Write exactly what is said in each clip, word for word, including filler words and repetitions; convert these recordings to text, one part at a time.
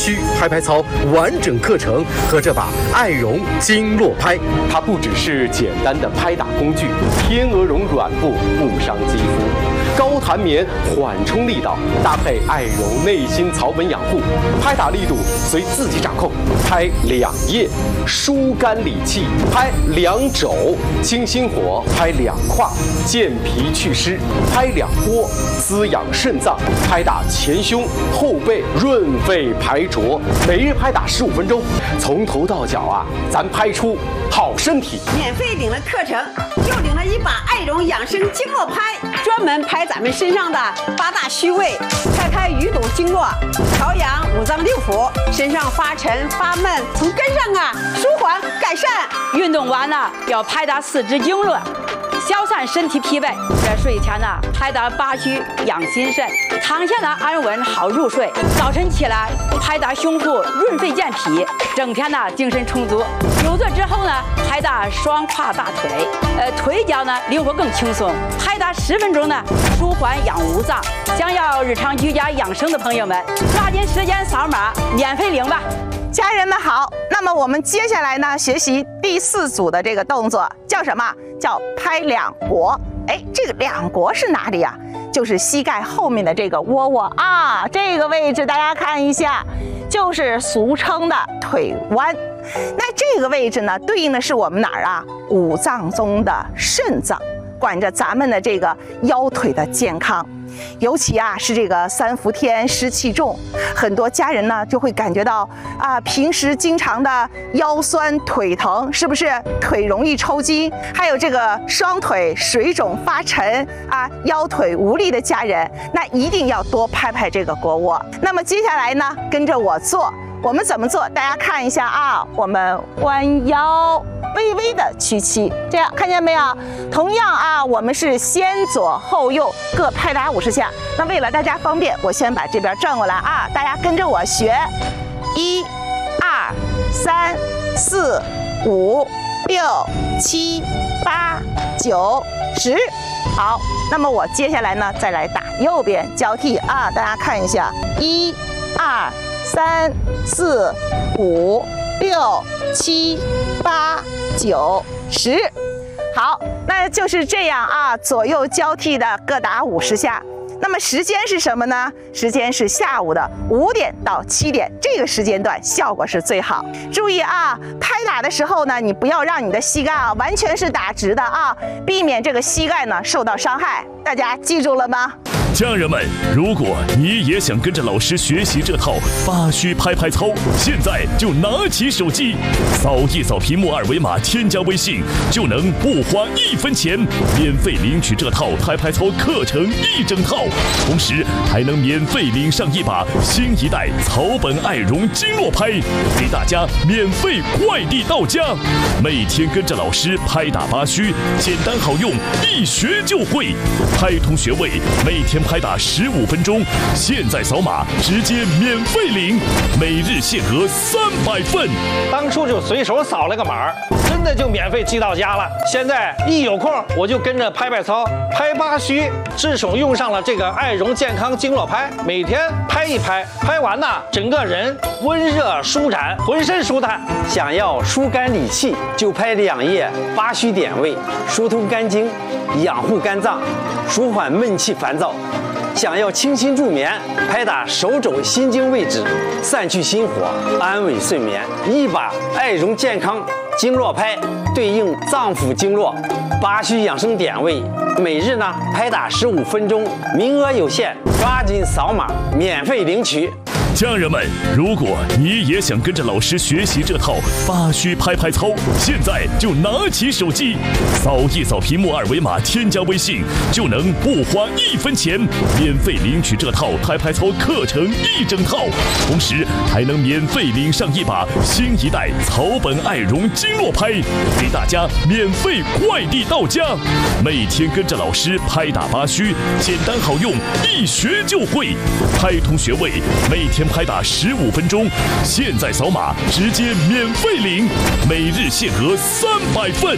虚拍拍操完整课程和这把爱绒经络拍，它不只是简单的拍打工具，天鹅绒软布不伤肌肤，高弹棉缓冲力道，搭配爱绒内心草本养护，拍打力度随自己掌控。拍两腋，疏肝理气；拍两肘，清心火；拍两胯，健脾祛湿；拍两波，滋养肾脏；拍打前胸、后背，润肺排浊。每日拍打十五分钟，从头到脚啊，咱拍出好身体。 免费领了课程，又领了一把爱绒养生经络拍，专门拍咱们身上的八大虚位，拍开淤堵经络，调养五脏六腑，身上发沉发闷，从根上啊舒缓改善。 运动完了要拍打四肢经络，消散身体疲惫。在睡前呢，拍打八虚养心肾，躺下呢安稳好入睡。早晨起来拍打胸腹润肺健脾，整天呢精神充足。久坐之后呢，拍打双胯大腿，呃腿脚呢灵活更轻松。拍打十分钟呢，舒缓养五脏。想要日常居家养生的朋友们，抓紧时间扫码免费领吧。 家人们好，那么我们接下来呢，学习第四组的这个动作叫什么？叫拍两国。哎，这个两国是哪里啊？就是膝盖后面的这个窝窝啊，这个位置大家看一下，就是俗称的腿弯。那这个位置呢，对应的是我们哪儿啊？五脏中的肾脏，管着咱们的这个腰腿的健康。尤其啊是这个三伏天湿气重，很多家人呢就会感觉到啊，平时经常的腰酸腿疼，是不是腿容易抽筋？还有这个双腿水肿发沉啊，腰腿无力的家人，那一定要多拍拍这个腘窝。那么接下来呢，跟着我做。我们怎么做？大家看一下啊，我们弯腰，微微的屈膝，这样看见没有？同样啊，我们是先左后右各拍打五十下。那为了大家方便，我先把这边转过来啊，大家跟着我学，一、二、三、四、五、六、七、八、九、十。好，那么我接下来呢，再来打右边交替啊，大家看一下，一、二。三四五六七八九十，好，那就是这样啊，左右交替的各打五十下。那么时间是什么呢？时间是下午的五点到七点，这个时间段效果是最好。注意啊，拍打的时候呢，你不要让你的膝盖啊完全是打直的啊，避免这个膝盖呢受到伤害。大家记住了吗？ 家人们，如果你也想跟着老师学习这套八虚拍拍操，现在就拿起手机，扫一扫屏幕二维码，添加微信，就能不花一分钱免费领取这套拍拍操课程一整套，同时还能免费领上一把新一代草本爱绒经络拍，给大家免费快递到家。每天跟着老师拍打八虚，简单好用，一学就会。拍通穴位，每天拍打十五分钟，现在扫码直接免费领，每日限额三百份。 当初就随手扫了个码，真的就免费寄到家了。现在一有空我就跟着拍拍操，拍八虚，自从用上了这个爱绒健康经络拍，每天拍一拍，拍完呢，整个人温热舒展，浑身舒坦。 想要疏肝理气，就拍两腋八虚点位，疏通肝经，养护肝脏，舒缓闷气烦躁。想要清心助眠，拍打手肘心经位置，散去心火，安稳睡眠。一把爱绒健康经络拍，对应脏腑经络八虚养生点位，每日呢拍打十五分钟，名额有限，抓紧扫码免费领取。 家人们，如果你也想跟着老师学习这套八虚拍拍操，现在就拿起手机，扫一扫屏幕二维码，添加微信，就能不花一分钱免费领取这套拍拍操课程一整套，同时还能免费领上一把新一代草本爱绒经络拍，给大家免费快递到家。每天跟着老师拍打八虚，简单好用，一学就会。拍通穴位，每天拍打十五分钟，现在扫码直接免费领，每日限额三百份。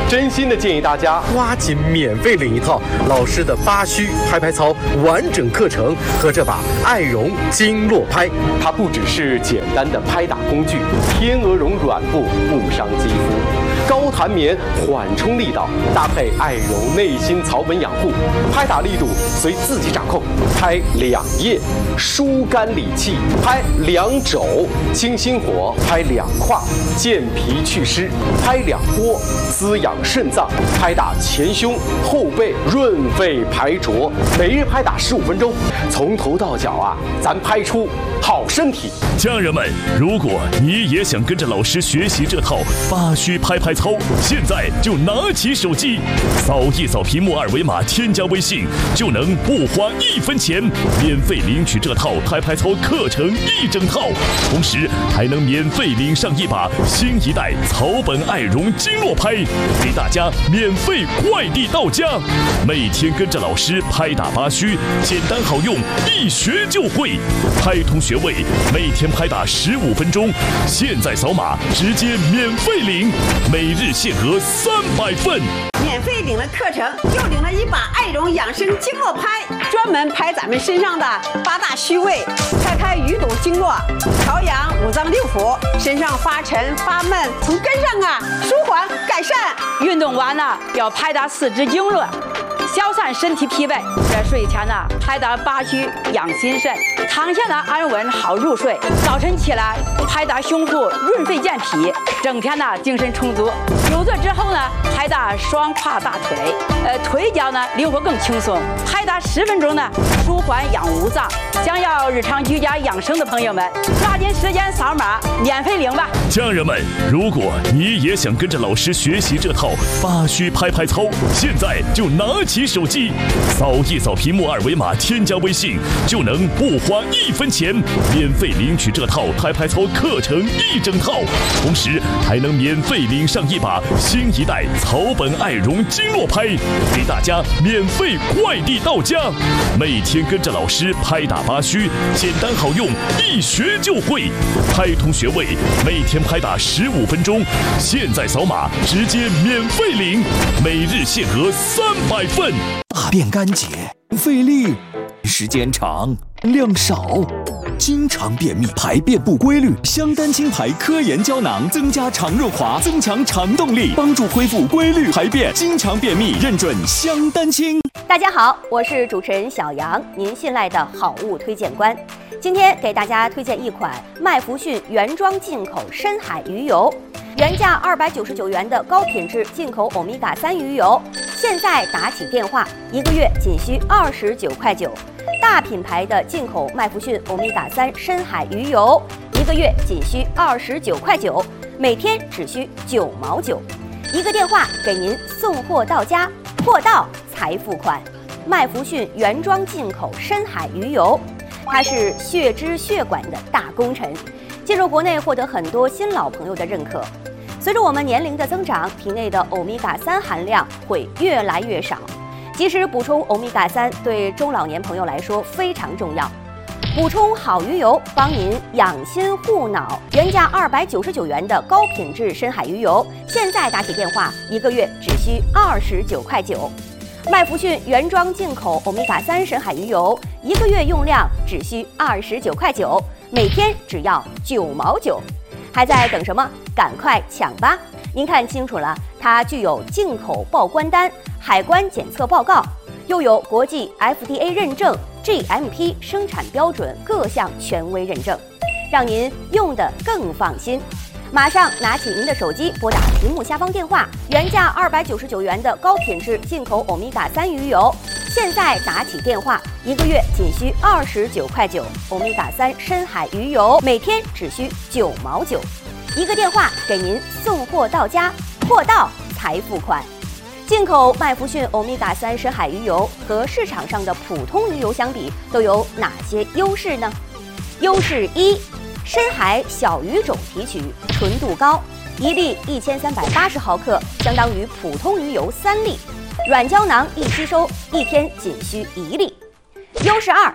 真心的建议大家抓紧免费领一套老师的八虚拍拍操完整课程和这把爱绒经络拍。它不只是简单的拍打工具，天鹅绒软布不伤肌肤，高弹棉缓冲力道，搭配爱绒内心草本养护，拍打力度随自己掌控。拍两腋，疏肝理气；拍两肘，清心火；拍两胯，健脾祛湿；拍两波，滋养肾脏；拍打前胸、后背，润肺排浊。每日拍打十五分钟，从头到脚啊，咱拍出好身体。 家人们，如果你也想跟着老师学习这套八虚拍拍操，现在就拿起手机，扫一扫屏幕二维码，添加微信，就能不花一分钱免费领取这套拍拍操课程一整套，同时还能免费领上一把新一代草本爱绒经络拍，给大家免费快递到家。每天跟着老师拍打八虚，简单好用，一学就会。拍通学位，每天拍打十五分钟，现在扫码直接免费领，每日限额三百份。 免费领了课程，又领了一把爱绒养生经络拍，专门拍咱们身上的八大虚位，开开鱼肚经络，调养五脏六腑，身上发沉发闷，从根上啊舒缓改善。 运动完了要拍打四肢经络，消散身体疲惫。在睡前呢，拍打八虚养心肾，躺下呢安稳好入睡。早晨起来拍打胸腹润肺健脾，整天呢精神充足。久坐之后呢，拍打双胯大腿，呃腿脚呢灵活更轻松。拍打十分钟呢，舒缓养五脏。想要日常居家养生的朋友们，抓紧时间扫码免费领吧。 家人们，如果你也想跟着老师学习这套八虚拍拍操，现在就拿起手机，扫一扫屏幕二维码，添加微信，就能不花一分钱免费领取这套拍拍操课程一整套，同时还能免费领上一把新一代草本爱绒经络拍，给大家免费快递到家。每天跟着老师拍打八虚，简单好用，一学就会。拍通学位，每天拍打十五分钟，现在扫码直接免费领，每日限额三百份。 大便干结、费力、时间长、量少，经常便秘、排便不规律，香丹清排科研胶囊增加肠润滑，增强肠动力，帮助恢复规律排便。经常便秘认准香丹清。 大家好，我是主持人小杨，您信赖的好物推荐官。今天给大家推荐一款麦福逊原装进口深海鱼油，原价二百九十九元的高品质进口欧米伽三鱼油，现在打起电话，一个月仅需二十九块九。大品牌的进口麦福逊欧米伽三深海鱼油，一个月仅需二十九块九，每天只需九毛九。一个电话给您送货到家，货到财付款。麦福逊原装进口深海鱼油，它是血脂血管的大功臣，进入国内获得很多新老朋友的认可。随着我们年龄的增长，体内的欧米伽三含量会越来越少，及时补充欧米伽三对中老年朋友来说非常重要。补充好鱼油，帮您养心护脑。原价二百九十九元的高品质深海鱼油，现在打起电话，一个月只需二十九块九。麦福逊原装进口欧米伽三深海鱼油，一个月用量只需二十九块九，每天只要九毛九。还在等什么？赶快抢吧！您看清楚了，它具有进口报关单、海关检测报告，又有国际 F D A 认证、G M P 生产标准各项权威认证，让您用得更放心。马上拿起您的手机，拨打屏幕下方电话，原价二百九十九元的高品质进口欧米伽三鱼油，现在打起电话，一个月仅需二十九块九。欧米伽三深海鱼油每天只需九毛九，一个电话给您送货到家，货到财付款。进口麦福逊欧米伽三深海鱼油和市场上的普通鱼油相比，都有哪些优势呢？优势一，深海小鱼种提取，纯度高，一粒一千三百八十毫克，相当于普通鱼油三粒，软胶囊易吸收，一天仅需一粒。优势二，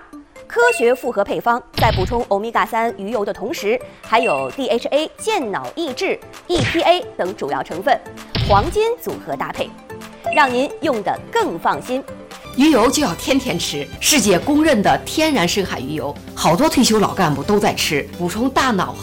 科学复合配方，在补充欧米伽三鱼油的同时，还有 D H A 健脑益智、E P A 等主要成分，黄金组合搭配，让您用得更放心。 鱼油就要天天吃，世界公认的天然深海鱼油，好多退休老干部都在吃，补充大脑和